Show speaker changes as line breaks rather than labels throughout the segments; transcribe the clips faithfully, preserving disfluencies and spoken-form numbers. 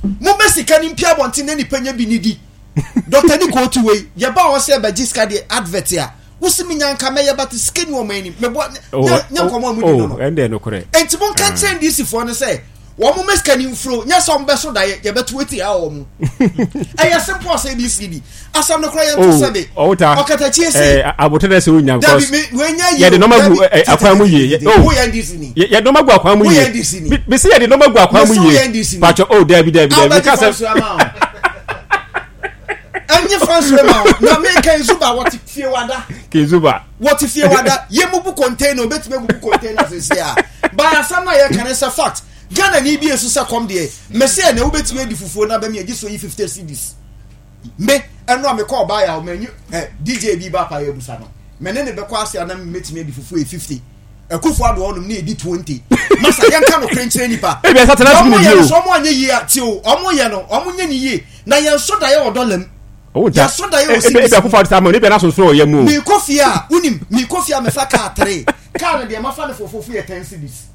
mo besika ni mpia bonte na ni panya bi ni di Doctor Nico to way ye ba wo se ba jiska de advert ya wosimi nyanka meye bat skin wo mani me bo nyanko mo mu di no
ende no kore
enti bon kan send this for no say wo mo meska ni mfro nya so mbe so da ye beto eti a wo mu eye simple say this cd asam no kora ye to sabe okatachi ese
eh abotere se unya
ko
ye de no magu akwa mu ye
oh ye ndisi ni
ye de no magu akwa mu ye be se ye de no magu akwa mu ye pacho oh dabi dabi dabi ka se anye François ma na me kan zuba what fie wada ke zuba
what fie wada ye mu bu container obeti me bu container se se a ba asam na ye kan say fact Ghana ni bi esu sa kom de me say na obeti me di fufuo na ba me agi so yi fifty cedis me eno a me call ba ya o manyu eh D J bi ba pa ye busa no me ne ne be kwa ase na me meti me di fufuo e fifty ekufo ado onum na edi twenty masa yanka no krenchire nipa
e be satana timi ni o
so mo anye yi a ti o omo ye no omo nye ni yi na ye so da ye odolam
oh
ya so da ye o si
e be akufo ado ni be na so so ye mu
mi kofia unim mi kofia me fa ka three ka de ma fa ne fofofo ye ten cedis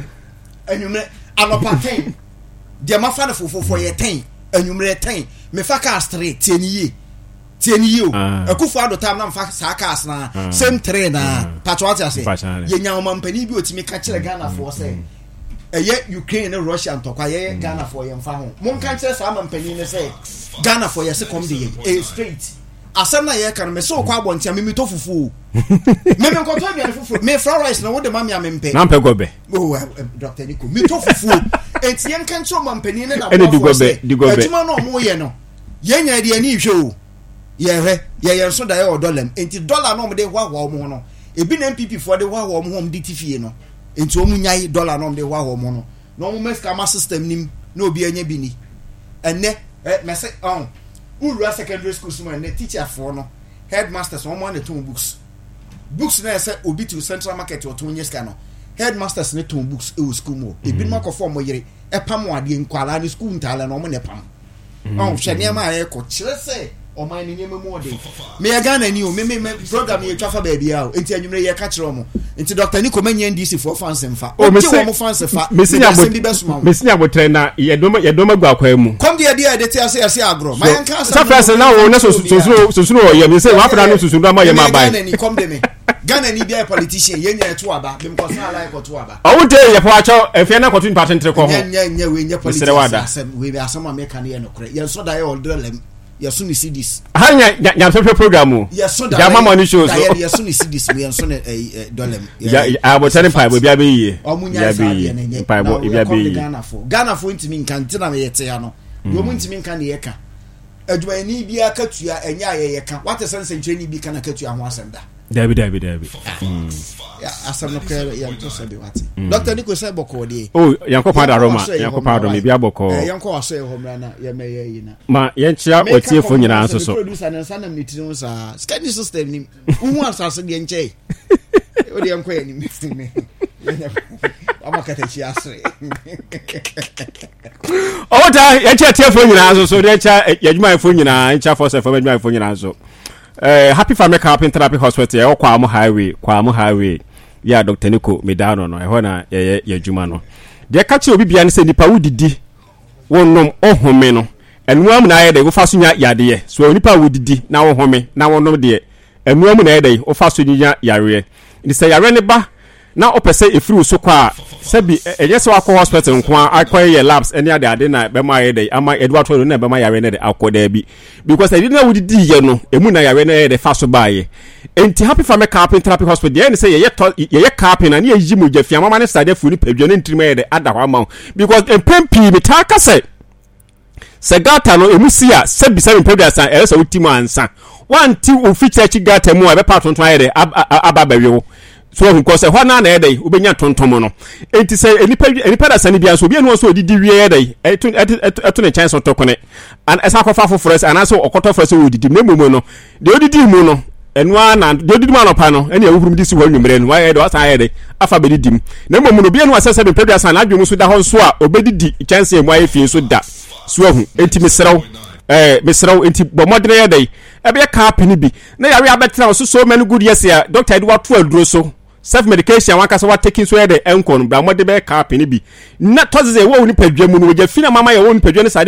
enumre anopa ten de ma fa ne fofofo ye ten enumre ten me fa ka straight tie ni yi tie ni yi o akufo ado tam na fa sa ka asna same three na patwati ase ye nya o mampani bi otimi ka kire Ghana for say eye Ukraine and Russia ntokwa ye Ghana for ye mfa ho mon kan kire sa mampani ne say Ghana for ye se come dey eh straight asem na ye kan me so kwa abontia me to fufu me me nkoto bia fufu me fried rice na wo de mami amempe
na mpe gobe
oh Doctor Nico me to fufu enti ye kan so mampani ne na
ene di gobe di gobe
etuma no mo ye no ye nya de ani hwe o ye hwe ye ye so da ye o dollar enti dollar no mo de hwa hwa mo no ebi na M P P for de hwa hwa mo hom di tifie no enti o mu nyai dollar no mo de hwa hwa mo no no mo meska ma system nim na obi anya bi ni enne eh me say on Uru secondary school so na teacher for no headmasters one one two books books na say obi to central market or two years no headmasters ne two books e school mo e bi ma ko form mo yire e pam ade nkwala ni school ntala no mo ne pam on hwe ne ma e ko kire say o man ni nyema mu ode me ya Ghana ni o me me program ye twafa ba bia o enti anwumre ye ka kire mo enti Doctor Nico manya N D C for fans mfa
o me
say mo fans fa
me sinya bo me sinya bo trainer ye do ye do magwa kwa mu
come there there dey tell say ase agro my yanka
sa first na wo na so so so so o ye me say wa fra no so so do ma ye ma bai
Ghana ni come there me Ghana ni bia politician ye nya to aba dem ko sa like to aba
o wote ye po acho e fe na ko tun patent re ko ho
nya nya we nya politician we be asama me kan ye no kre ye so da ye all dolem ye so ni see this
hanya nya so program
ye so da
ya mama ni show so
ye so ni see this we so ne dolem
ya abotare pai bo bia be yi
ya be yi
pai bo bia be yi
Ghana for Ghana for ntimi nkan tina me yete ya no yo mu ntimi nkan ne ye ka adwani bia katua enya ye ye ka what sense ncheni bi kana katua ho asenda
dabi dabi dabi
ya asam no kere ya to sabi wati Doctor Nico say boko de
oh yanko pa da roma yanko pa do me bia boko
eh yanko waso e homra na ye me ye yi na
ma yenchia otiefo nyina nso so
producer na sanam ni tinu sa scanning system ni uhu asase de nche o de yanko ye ni me amakatachi asre
o da yenchia tiefo nyina nso so de yenchia yadwuma fo nyina yenchia for se fo yadwuma fo nyina nso eh Happy Family Carpenter Therapy Hospital e kwa am highway kwa am highway ya Doctor Nico Medano no e ho na ye yadwuma no de ka che obi bia ne se nipa wudidi wonnom ohome no enuam na aye de wo fa so nya yade so nipa wudidi na wo home na wonnom de enuam na aye de wo fa so nya yare ni se yare ne ba na opese efiri so kwa sabi eje se wakọ hospital nko akọye labs eni ade ade na be ma yede ama Edward Toro na be ma yare ne de akoda bi because I didn't know we did ye no emu na yare na de fa so baaye enti Happy Family Carpenter Therapy Hospital ye ne say ye ye ye carpenter na ye yi mu jafia mama ne stade fu ni pedwo ne ntirima ye de ada ho ama because empempi mi ta ka say segata no emu sia sabi sabi product an else ultimo ansa one ti o feature chi gata mu a be part tonton ye de ababawe so who cause ho na na ede obenya tontom no enti say enipa enipa da sane bia so obi enu so odidi wie ede etu etu ne chance to kone an esa kofa fofores an aso okoto fofores odidi ne mumu no de odidi mu no enu ana de odidi mu anopa no ene awurum di si wa nwumre no wa ede wasa ede afa bedidim ne mumu no bia enu asese be pedua san adwemu so da ho so a obedidi chance emu aye fi so da so hu enti mesrew eh mesrew enti bomodere ede ebe ka apini bi na yare abetra so so many good years ya Doctor Edward to aduro so self medication wan kasa wa taking so ya de enkon bra mo de be ka apini bi na toze wo ni padwa mu no je fina mama ya wo ni padwa ne